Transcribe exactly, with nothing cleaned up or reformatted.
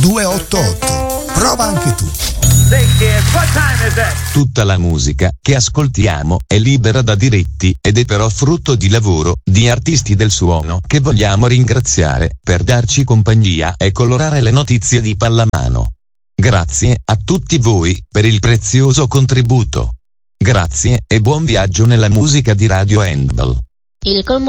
due otto otto. Prova anche tu. Tutta la musica che ascoltiamo è libera da diritti ed è però frutto di lavoro di artisti del suono che vogliamo ringraziare per darci compagnia e colorare le notizie di pallamano. Grazie a tutti voi per il prezioso contributo. Grazie e buon viaggio nella musica di Radio Handball. Il